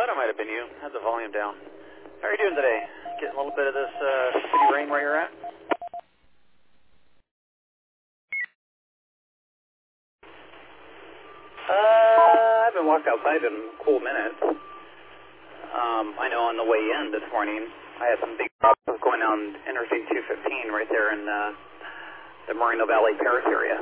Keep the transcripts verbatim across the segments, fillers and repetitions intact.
thought it might have been you. Had the volume down. How are you doing today? Getting a little bit of this uh, city rain where you're at? Uh, I've been walked outside in cool minutes. Um, I know on the way in this morning, I had some big problems going on Interstate two fifteen right there in uh, the Moreno Valley, Paris area.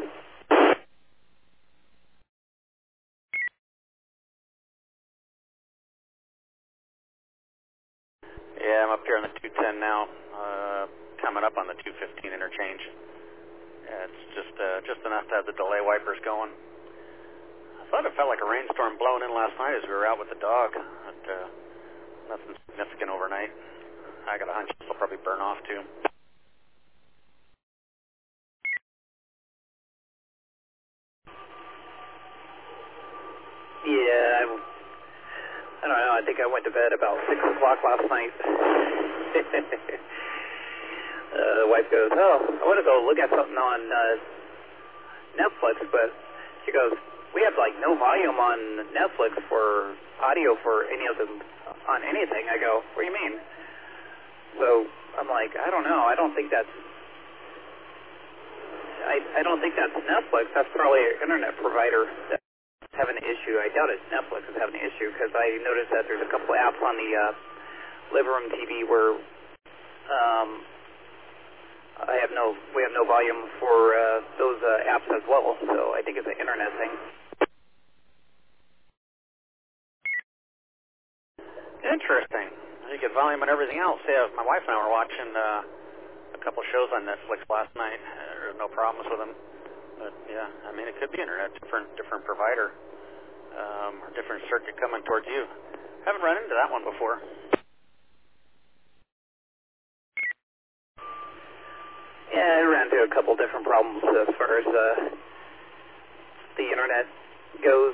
Yeah, I'm up here on the two ten now, uh, coming up on the two fifteen interchange. Yeah, it's just uh, just enough to have the delay wipers going. I thought it felt like a rainstorm blowing in last night as we were out with the dog. But, uh, nothing significant overnight. I got a hunch it'll probably burn off too. Yeah, I, I don't know. I think I went to bed about six o'clock last night. uh, the wife goes, "Oh, I want to go look at something on uh, Netflix," but she goes, "We have like no volume on Netflix for audio for any of them on anything." I go, "What do you mean?" So I'm like, I don't know. I don't think that's. I I don't think that's Netflix. That's probably an internet provider that's having an issue. I doubt it's Netflix is having an issue because I noticed that there's a couple of apps on the uh, living room T V where um, I have no. We have no volume for uh, those uh, apps as well. So I think it's an internet thing. Interesting. You get volume and everything else. Yeah, my wife and I were watching uh, a couple shows on Netflix last night. There were no problems with them. But yeah, I mean, it could be internet, different different provider, um, or different circuit coming towards you. Haven't run into that one before. Yeah, I ran into a couple different problems as far as uh, the internet goes.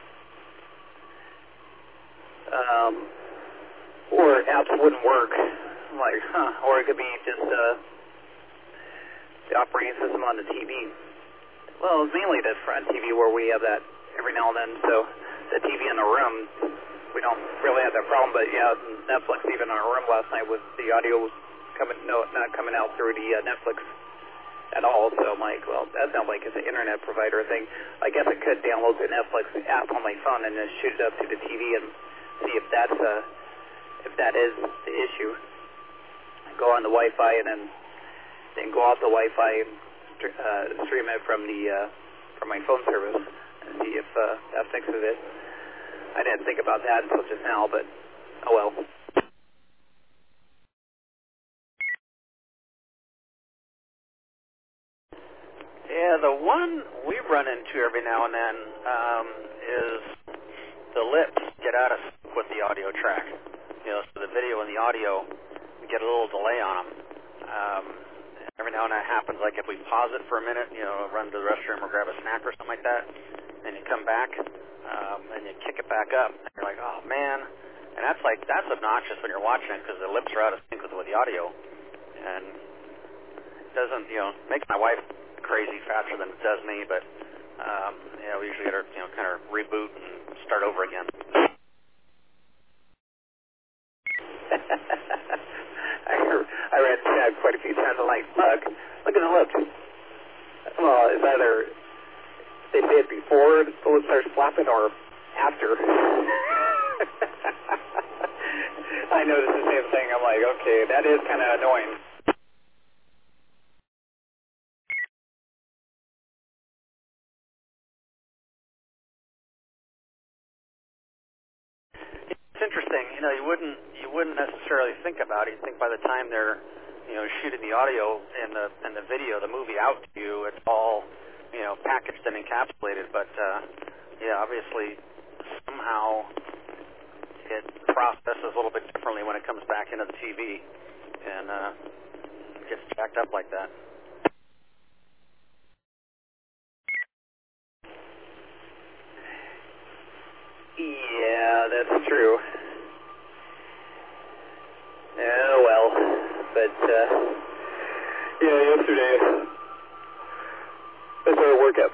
Um, or apps wouldn't work. I'm like, huh. Or it could be just uh, the operating system on the T V. Well, it's mainly the front T V where we have that every now and then. So the T V in the room, we don't really have that problem. But yeah, Netflix even in our room last night with the audio coming, no, not coming out through the uh, Netflix at all. So I'm like, well, that sounds like it's an internet provider thing. I guess I could download the Netflix app on my phone and then shoot it up to the T V and see if that's uh, if that is the issue. Go on the Wi-Fi and then then go off the Wi-Fi and uh, stream it from the uh, from my phone service and see if uh, that fixes it. I didn't think about that until just now, but oh well. Yeah, the one we run into every now and then um, is the lips get out of sync with the audio track. You know, so the video and the audio get a little delay on them. Um, every now and then it happens, like if we pause it for a minute, you know, run to the restroom or grab a snack or something like that, and you come back um, and you kick it back up, and you're like, oh man. And that's like, that's obnoxious when you're watching it because the lips are out of sync with, with the audio. And it doesn't, you know, makes my wife crazy faster than it does me, but um, yeah, we usually get her, you know, kind of reboot and start over again. I, I read that quite a few times. I'm like, look, look at the lips. Well, it's either they say it before the lips start flapping or after. I noticed the same thing. I'm like, okay, that is kind of annoying. It's interesting, you know, you wouldn't you wouldn't necessarily think about it. You think by the time they're, you know, shooting the audio and the and the video, the movie out to you, it's all, you know, packaged and encapsulated. But uh, yeah, obviously somehow it processes a little bit differently when it comes back into the T V and uh, gets jacked up like that. Yeah, that's true. Oh well, but uh, yeah, yesterday I started work at